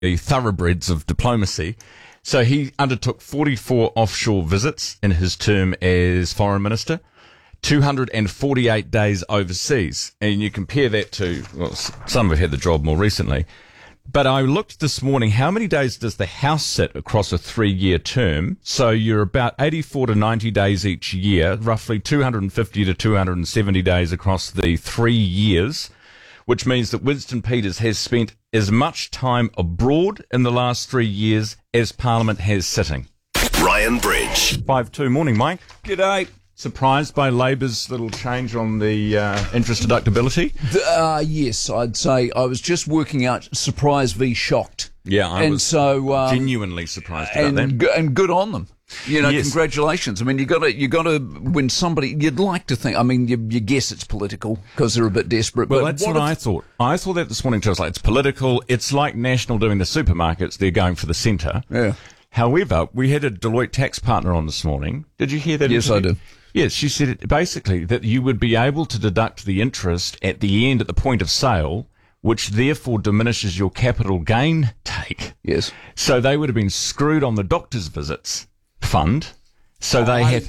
thoroughbreds of diplomacy. So he undertook 44 offshore visits in his term as foreign minister, 248 days overseas. And you compare that to, well, some have had the job more recently. But I looked this morning, how many days does the House sit across a 3-year term? So you're about 84 to 90 days each year, roughly 250 to 270 days across the 3 years, which means that Winston Peters has spent as much time abroad in the last 3 years as Parliament has sitting. Ryan Bridge. 5-2. Morning, Mike. G'day. Surprised by Labor's little change on the interest deductibility? Yes, I'd say I was just working out surprise v shocked. Yeah, I was genuinely surprised about that. And good on them. You know, Yes. Congratulations. I mean, you got to when somebody, you'd like to think. I mean, you guess it's political because they're a bit desperate. Well, but that's what I thought. I thought that this morning too. I was like, it's political. It's like National doing the supermarkets. They're going for the centre. Yeah. However, we had a Deloitte tax partner on this morning. Did you hear that? Yes, interview? I did. Yes, she said it, basically that you would be able to deduct the interest at the end, at the point of sale, which therefore diminishes your capital gain take. Yes. So they would have been screwed on the doctor's visits fund. So they have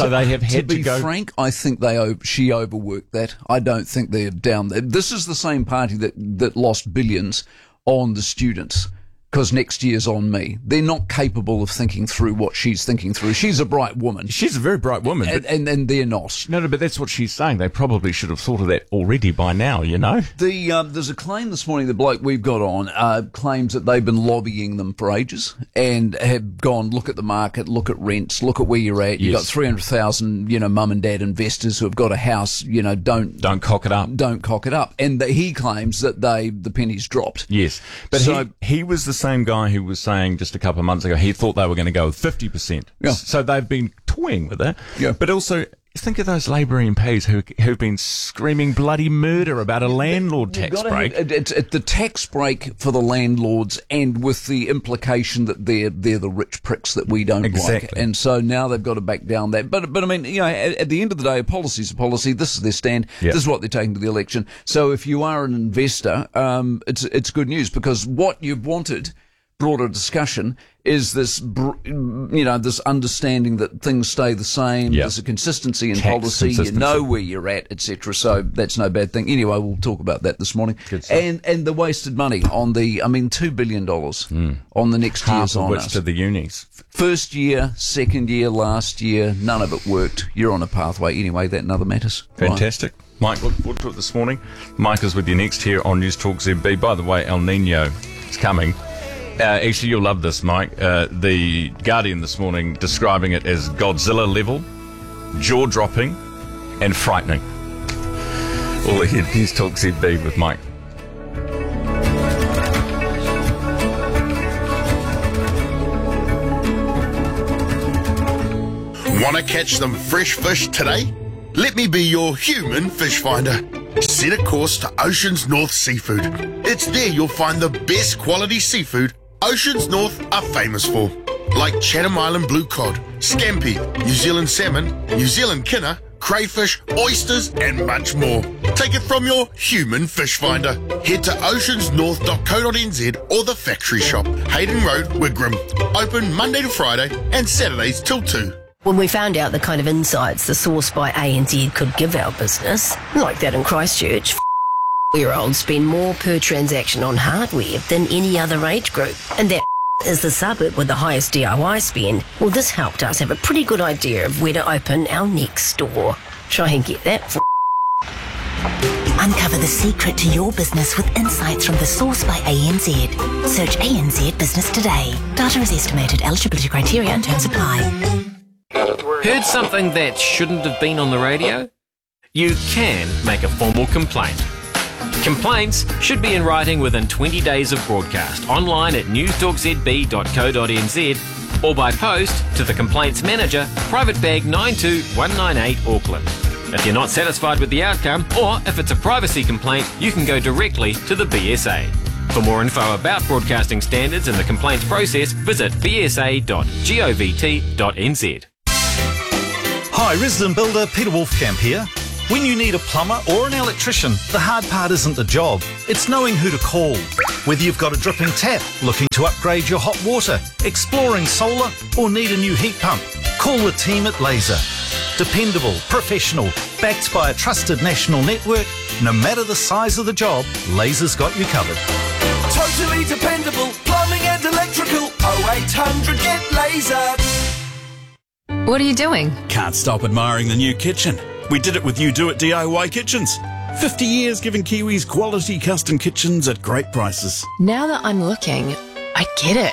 had to go. To be frank, I think she overworked that. I don't think they're down there. This is the same party that lost billions on the students. Because next year's on me. They're not capable of thinking through what she's thinking through. She's a bright woman. She's a very bright woman. And they're not. No, but that's what she's saying. They probably should have thought of that already by now, you know? There's a claim this morning, the bloke we've got on claims that they've been lobbying them for ages and have gone, look at the market, look at rents, look at where you're at. You've got 300,000, mum and dad investors who have got a house, don't cock it up. Don't cock it up. And he claims that the pennies dropped. Yes. But he was the same guy who was saying just a couple of months ago he thought they were going to go with 50%. Yeah. So they've been toying with it. Yeah. But also, think of those Labour MPs who've been screaming bloody murder about a landlord tax break. It's the tax break for the landlords, and with the implication that they're the rich pricks that we don't like. And so now they've got to back down that. But I mean, at the end of the day, a policy's a policy. This is their stand. Yeah. This is what they're taking to the election. So if you are an investor, it's good news, because what you've wanted, broader discussion, is this, this understanding that things stay the same. Yep. There's a consistency in Tax policy. consistency. You know where you're at, etc. So that's no bad thing. Anyway, we'll talk about that this morning. Good stuff. And the wasted money on $2 billion on the next year's Half of on which us. to the unis. First year, second year, last year, none of it worked. You're on a pathway anyway. That and other matters. Fantastic. Mike, look forward to it this morning. Mike is with you next here on News Talk ZB. By the way, El Nino is coming. Actually, you'll love this, Mike. The Guardian this morning describing it as Godzilla level, jaw-dropping, and frightening. All ahead, News Talk ZB with Mike. Want to catch some fresh fish today? Let me be your human fish finder. Set a course to Oceans North Seafood. It's there you'll find the best quality seafood Oceans North are famous for, like Chatham Island blue cod, scampi, New Zealand salmon, New Zealand kinner, crayfish, oysters, and much more. Take it from your human fish finder. Head to oceansnorth.co.nz or the factory shop, Hayden Road, Wigram. Open Monday to Friday and Saturdays till 2. When we found out the kind of insights the Source by ANZ could give our business, like that in Christchurch, year-olds spend more per transaction on hardware than any other age group, and that is the suburb with the highest DIY spend. Well, this helped us have a pretty good idea of where to open our next store. Try and get that for Uncover the secret to your business with insights from the Source by ANZ. Search ANZ Business today. Data is estimated. Eligibility criteria and terms apply. Heard something that shouldn't have been on the radio? You can make a formal complaint. Complaints should be in writing within 20 days of broadcast, online at newstalkzb.co.nz or by post to the Complaints Manager, Private Bag 92198 Auckland. If you're not satisfied with the outcome, or if it's a privacy complaint, you can go directly to the BSA. For more info about broadcasting standards and the complaints process, visit bsa.govt.nz. Hi, resident builder Peter Wolfcamp here. When you need a plumber or an electrician, the hard part isn't the job, it's knowing who to call. Whether you've got a dripping tap, looking to upgrade your hot water, exploring solar, or need a new heat pump, call the team at Laser. Dependable, professional, backed by a trusted national network, no matter the size of the job, Laser's got you covered. Totally dependable, plumbing and electrical, 0800 GET LASER. What are you doing? Can't stop admiring the new kitchen. We did it with You Do It DIY Kitchens. 50 years giving Kiwis quality custom kitchens at great prices. Now that I'm looking, I get it.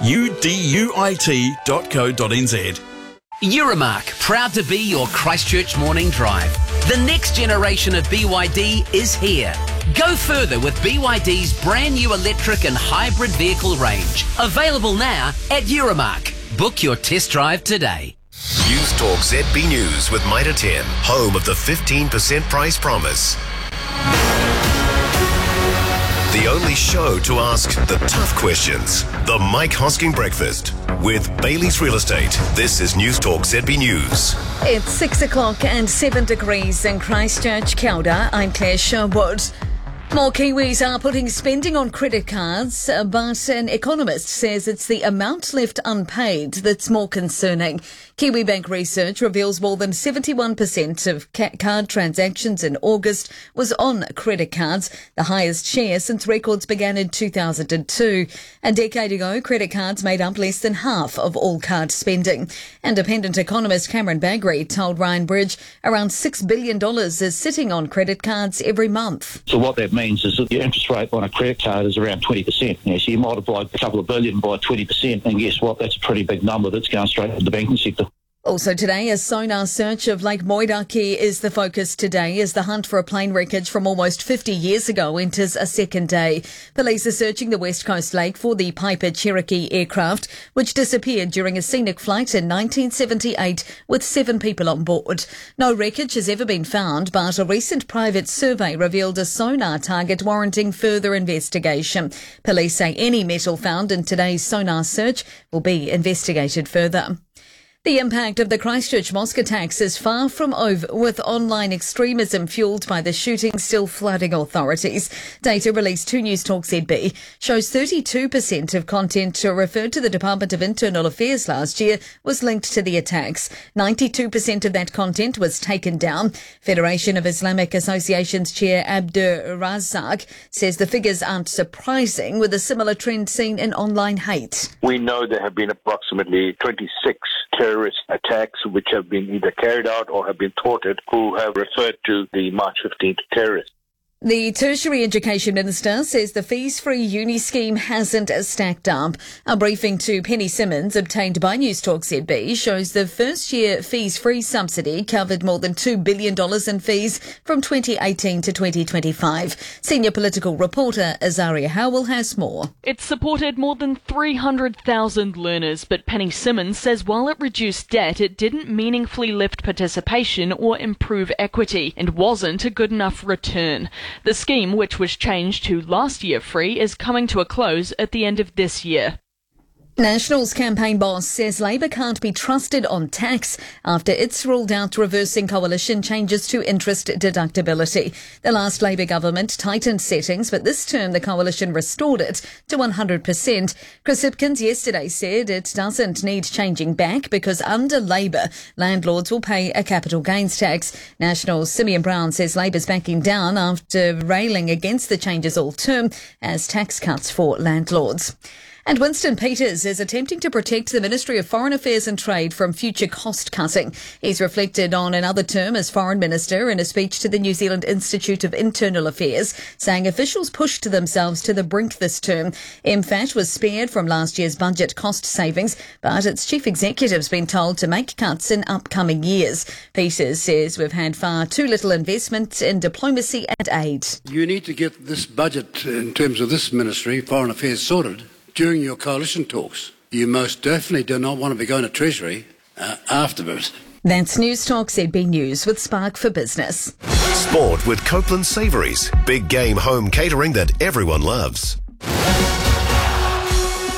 uduit.co.nz. Euromark, proud to be your Christchurch morning drive. The next generation of BYD is here. Go further with BYD's brand new electric and hybrid vehicle range. Available now at Euromark. Book your test drive today. News Talk ZB News with Mitre 10, home of the 15% price promise. The only show to ask the tough questions. The Mike Hosking Breakfast with Bailey's Real Estate. This is News Talk ZB News. It's 6 o'clock and 7 degrees in Christchurch. Kia ora, I'm Claire Sherwood. More Kiwis are putting spending on credit cards, but an economist says it's the amount left unpaid that's more concerning. Kiwibank research reveals more than 71% of card transactions in August was on credit cards, the highest share since records began in 2002. A decade ago, credit cards made up less than half of all card spending. Independent economist Cameron Bagri told Ryan Bridge around $6 billion is sitting on credit cards every month. So what that means is that the interest rate on a credit card is around 20%. So you multiply a couple of billion by 20%, and guess what? That's a pretty big number that's going straight into the banking sector. Also today, a sonar search of Lake Moiraki is the focus today as the hunt for a plane wreckage from almost 50 years ago enters a second day. Police are searching the West Coast Lake for the Piper Cherokee aircraft, which disappeared during a scenic flight in 1978 with 7 people on board. No wreckage has ever been found, but a recent private survey revealed a sonar target warranting further investigation. Police say any metal found in today's sonar search will be investigated further. The impact of the Christchurch mosque attacks is far from over, with online extremism fuelled by the shooting still flooding authorities. Data released to News Talk ZB shows 32% of content referred to the Department of Internal Affairs last year was linked to the attacks. 92% of that content was taken down. Federation of Islamic Associations Chair Abdur Razak says the figures aren't surprising, with a similar trend seen in online hate. We know there have been approximately 26 terrorist attacks which have been either carried out or have been thwarted who have referred to the March 15th terrorists. The Tertiary Education Minister says the fees-free uni scheme hasn't stacked up. A briefing to Penny Simmons obtained by News Talk ZB shows the first-year fees-free subsidy covered more than $2 billion in fees from 2018 to 2025. Senior political reporter Azaria Howell has more. It supported more than 300,000 learners, but Penny Simmons says while it reduced debt, it didn't meaningfully lift participation or improve equity and wasn't a good enough return. The scheme, which was changed to last year free, is coming to a close at the end of this year. Nationals campaign boss says Labour can't be trusted on tax after it's ruled out reversing coalition changes to interest deductibility. The last Labour government tightened settings, but this term the coalition restored it to 100%. Chris Hipkins yesterday said it doesn't need changing back because under Labour, landlords will pay a capital gains tax. Nationals Simeon Brown says Labour's backing down after railing against the changes all term as tax cuts for landlords. And Winston Peters is attempting to protect the Ministry of Foreign Affairs and Trade from future cost cutting. He's reflected on another term as Foreign Minister in a speech to the New Zealand Institute of Internal Affairs, saying officials pushed themselves to the brink this term. MFAT was spared from last year's budget cost savings, but its chief executive's been told to make cuts in upcoming years. Peters says we've had far too little investment in diplomacy and aid. You need to get this budget in terms of this ministry, Foreign Affairs, sorted during your coalition talks. You most definitely do not want to be going to Treasury afterwards. That's News Talk ZB News with Spark for Business. Sport with Copeland Savouries. Big game home catering that everyone loves.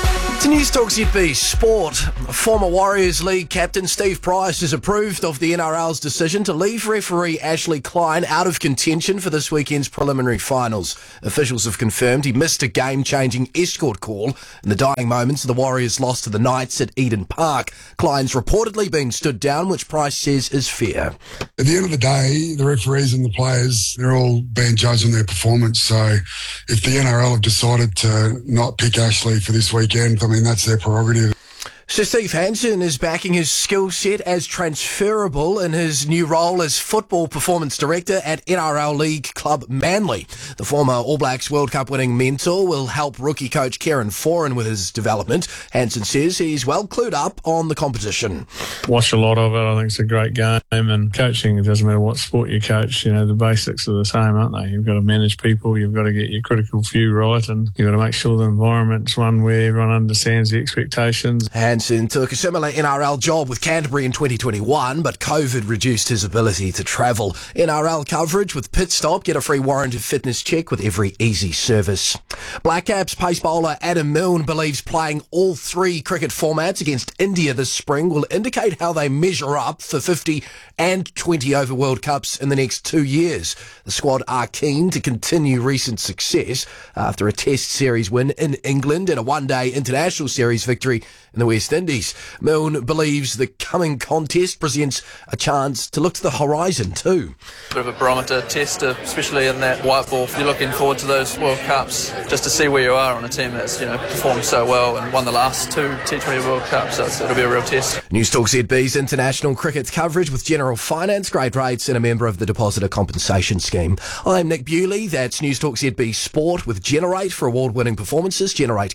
To News Talk ZB Sport, former Warriors League captain Steve Price has approved of the NRL's decision to leave referee Ashley Klein out of contention for this weekend's preliminary finals. Officials have confirmed he missed a game-changing escort call in the dying moments of the Warriors' loss to the Knights at Eden Park. Klein's reportedly been stood down, which Price says is fair. At the end of the day, the referees and the players, they're all being judged on their performance. So if the NRL have decided to not pick Ashley for this weekend, I mean, that's their prerogative. Sir Steve Hansen is backing his skill set as transferable in his new role as Football Performance Director at NRL League club Manly. The former All Blacks World Cup winning mentor will help rookie coach Kieran Foran with his development. Hansen says he's well clued up on the competition. Watch a lot of it. I think it's a great game, and coaching, it doesn't matter what sport you coach, the basics are the same, aren't they? You've got to manage people, you've got to get your critical few right, and you've got to make sure the environment's one where everyone understands the expectations. Hansen took a similar NRL job with Canterbury in 2021, but COVID reduced his ability to travel. NRL coverage with Pit Stop. Get a free warranted fitness check with every easy service. Black Caps pace bowler Adam Milne believes playing all three cricket formats against India this spring will indicate how they measure up for 50 and 20 over World Cups in the next 2 years. The squad are keen to continue recent success after a Test Series win in England and a one-day international series victory in the West Indies. Milne believes the coming contest presents a chance to look to the horizon too. Bit of a barometer test, especially in that white ball. You're looking forward to those World Cups just to see where you are on a team that's performed so well and won the last two T20 World Cups, so it'll be a real test. News Talk ZB's international cricket coverage with General Finance, great rates and a member of the Depositor Compensation Scheme. I'm Nick Bewley, that's News Talk ZB Sport with Generate for award-winning performances. Generate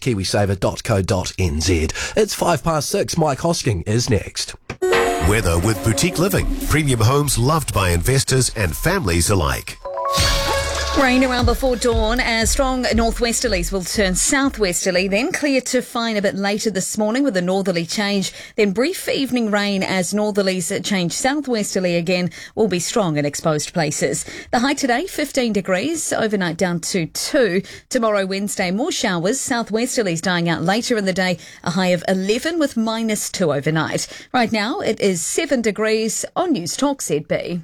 KiwiSaver.co.nz. It's 6:05. Mike Hosking is next. Weather with Boutique Living. Premium homes loved by investors and families alike. Rain around before dawn as strong northwesterlies will turn southwesterly, then clear to fine a bit later this morning with a northerly change. Then brief evening rain as northerlies change southwesterly again will be strong in exposed places. The high today, 15 degrees, overnight down to 2. Tomorrow, Wednesday, more showers, southwesterlies dying out later in the day, a high of 11 with -2 overnight. Right now, it is 7 degrees on News Talk ZB.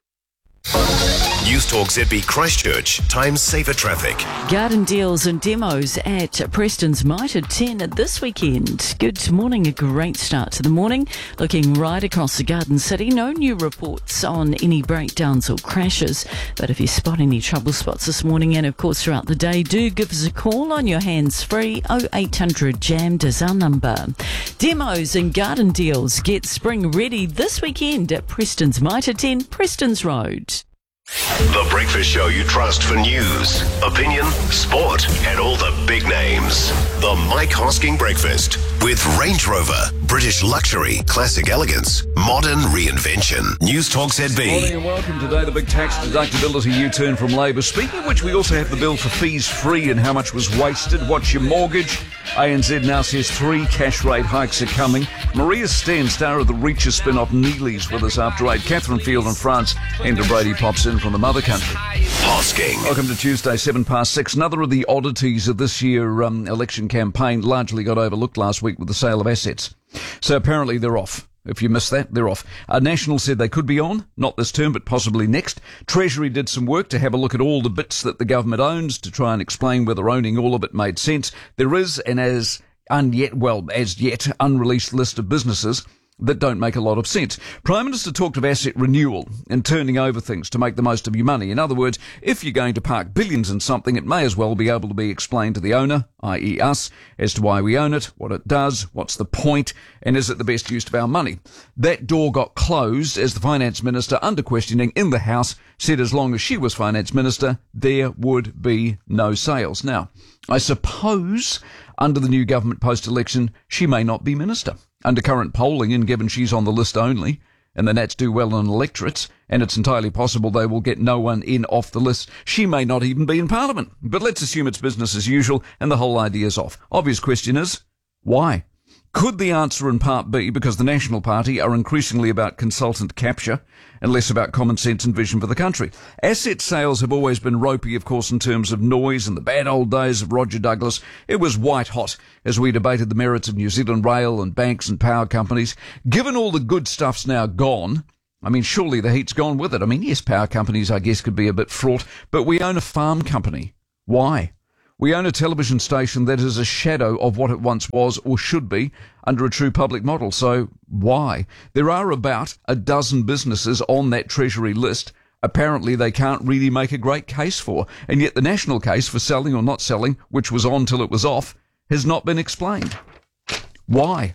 News Talk ZB Christchurch. Time saver traffic. Garden deals and demos at Preston's Mitre 10 this weekend. Good morning, a great start to the morning. Looking right across the Garden City, no new reports on any breakdowns or crashes. But if you spot any trouble spots this morning and of course throughout the day, do give us a call on your hands free. 0800 JAMMED is our number. Demos and garden deals. Get spring ready this weekend at Preston's Mitre 10, Preston's Road. The breakfast show you trust for news, opinion, sport, and all the big names. The Mike Hosking Breakfast with Range Rover, British luxury, classic elegance, modern reinvention. News Talk ZB. Morning and welcome. Today, the big tax deductibility U-turn from Labor. Speaking of which, we also have the bill for fees free and how much was wasted. What's your mortgage? ANZ now says 3 cash rate hikes are coming. Maria Sten, star of the Reacher spin-off Neely's, with us after 8. Catherine Field in France. Andrew Brady pops in from the mother country. Hosking. Welcome to Tuesday, 6:07. Another of the oddities of this year election campaign largely got overlooked last week with the sale of assets. So apparently they're off. If you missed that, they're off. National said they could be on, not this term, but possibly next. Treasury did some work to have a look at all the bits that the government owns to try and explain whether owning all of it made sense. There is an as yet unreleased list of businesses that don't make a lot of sense. Prime Minister talked of asset renewal and turning over things to make the most of your money. In other words, if you're going to park billions in something, it may as well be able to be explained to the owner, i.e. us, as to why we own it, what it does, what's the point, and is it the best use of our money. That door got closed as the Finance Minister, under questioning in the House, said as long as she was Finance Minister, there would be no sales. Now, I suppose under the new government post-election, she may not be Minister. Under current polling, and given she's on the list only, and the Nats do well in electorates, and it's entirely possible they will get no one in off the list, she may not even be in Parliament. But let's assume it's business as usual, and the whole idea's off. Obvious question is, why? Could the answer in part be because the National Party are increasingly about consultant capture and less about common sense and vision for the country? Asset sales have always been ropey, of course, in terms of noise. In the bad old days of Roger Douglas, it was white hot as we debated the merits of New Zealand Rail and banks and power companies. Given all the good stuff's now gone, I mean, surely the heat's gone with it. I mean, yes, power companies, I guess, could be a bit fraught, but we own a farm company. Why? We own a television station that is a shadow of what it once was or should be under a true public model. So why? There are about a dozen businesses on that Treasury list apparently they can't really make a great case for. And yet the national case for selling or not selling, which was on till it was off, has not been explained. Why?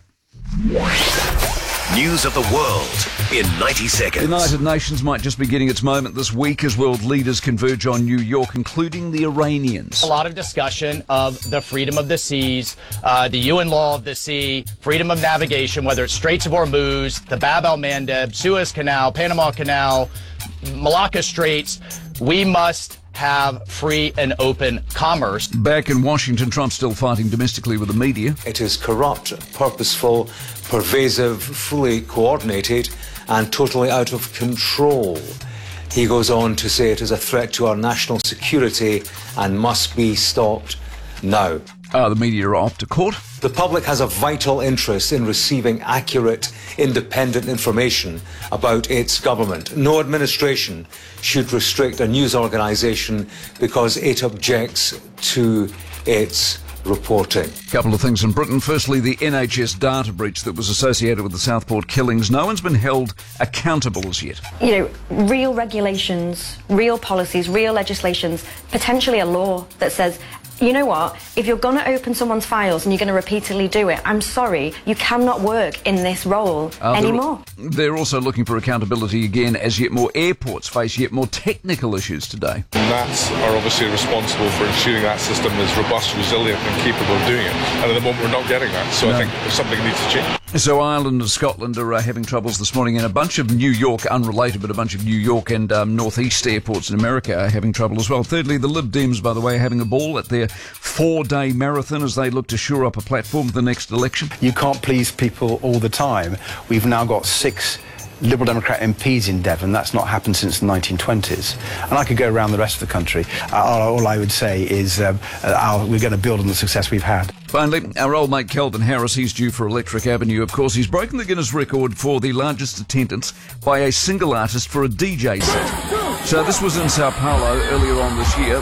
News of the world in 90 seconds. The United Nations might just be getting its moment this week as world leaders converge on New York, including the Iranians. A lot of discussion of the freedom of the seas, the UN law of the sea, freedom of navigation, whether it's Straits of Hormuz, the Bab el-Mandeb, Suez Canal, Panama Canal, Malacca Straits. We must have free and open commerce. Back in Washington, Trump's still fighting domestically with the media. It is corrupt, purposeful, pervasive, fully coordinated, and totally out of control. He goes on to say it is a threat to our national security and must be stopped now. The media are off to court. The public has a vital interest in receiving accurate, independent information about its government. No administration should restrict a news organisation because it objects to its reporting. A couple of things in Britain. Firstly, the NHS data breach that was associated with the Southport killings. No one's been held accountable as yet. You know, real regulations, real policies, real legislations, potentially a law that says, you know what, if you're going to open someone's files and you're going to repeatedly do it, I'm sorry, you cannot work in this role anymore. They're also looking for accountability again as yet more airports face yet more technical issues today. NATS are obviously responsible for ensuring that system is robust, resilient and capable of doing it. And at the moment we're not getting that, so I think something needs to change. So Ireland and Scotland are having troubles this morning, and a bunch of New York, unrelated, but a bunch of New York and northeast airports in America are having trouble as well. Thirdly, the Lib Dems, by the way, are having a ball at their 4-day marathon as they look to shore up a platform for the next election. You can't please people all the time. We've now got 6 Liberal Democrat MPs in Devon. That's not happened since the 1920s. And I could go around the rest of the country. All I would say is we're going to build on the success we've had. Finally, our old mate Calvin Harris, he's due for Electric Avenue, of course. He's broken the Guinness record for the largest attendance by a single artist for a DJ set. So this was in Sao Paulo earlier on this year.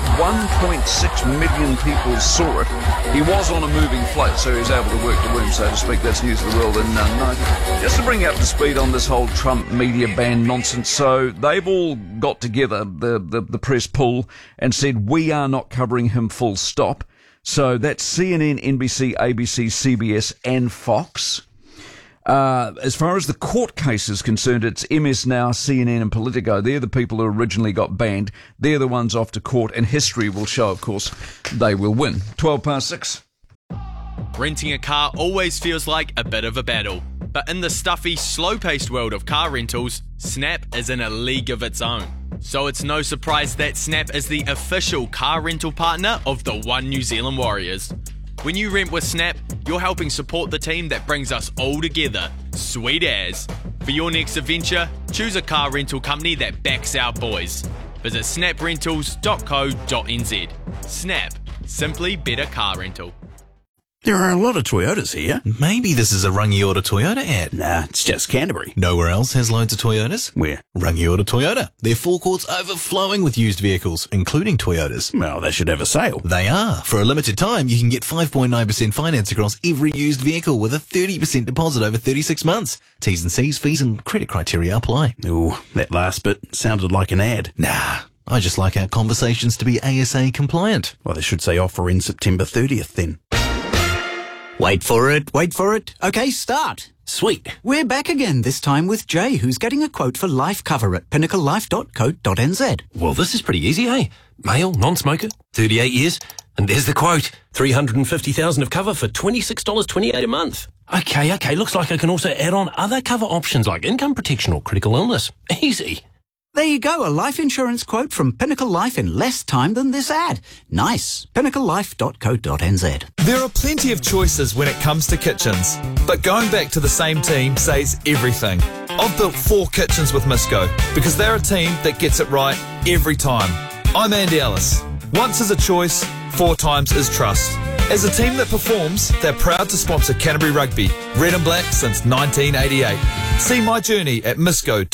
1.6 million people saw it. He was on a moving float, so he was able to work the room, so to speak. That's news of the world in 90. Just to bring you up to speed on this whole Trump media ban nonsense. So they've all got together, the press pool, and said, we are not covering him full stop. So that's CNN, NBC, ABC, CBS and Fox. As far as the court case is concerned, it's MS Now, CNN and Politico. They're the people who originally got banned. They're the ones off to court, and history will show, of course, they will win. 6:12. Renting a car always feels like a bit of a battle. But in the stuffy, slow-paced world of car rentals, Snap is in a league of its own. So it's no surprise that Snap is the official car rental partner of the One New Zealand Warriors. When you rent with Snap, you're helping support the team that brings us all together. Sweet as. For your next adventure, choose a car rental company that backs our boys. Visit snaprentals.co.nz. Snap. Simply better car rental. There are a lot of Toyotas here. Maybe this is a Rangiora Toyota ad. Nah, it's just Canterbury. Nowhere else has loads of Toyotas? Where? Rangiora Toyota. Their forecourt's overflowing with used vehicles, including Toyotas. Well, they should have a sale. They are. For a limited time, you can get 5.9% finance across every used vehicle with a 30% deposit over 36 months. T's and C's, fees and credit criteria apply. Ooh, that last bit sounded like an ad. Nah, I just like our conversations to be ASA compliant. Well, they should say offer in September 30th then. Wait for it. Okay, start. Sweet. We're back again, this time with Jay, who's getting a quote for life cover at pinnaclelife.co.nz. Well, this is pretty easy, eh? Male, non-smoker, 38 years. And there's the quote. $350,000 of cover for $26.28 a month. Okay. Looks like I can also add on other cover options like income protection or critical illness. Easy. There you go, a life insurance quote from Pinnacle Life in less time than this ad. Nice. PinnacleLife.co.nz. There are plenty of choices when it comes to kitchens, but going back to the same team says everything. I've built 4 kitchens with Misco because they're a team that gets it right every time. I'm Andy Ellis. Once is a choice, 4 times is trust. As a team that performs, they're proud to sponsor Canterbury Rugby, red and black since 1988. See my journey at misco.co.nz.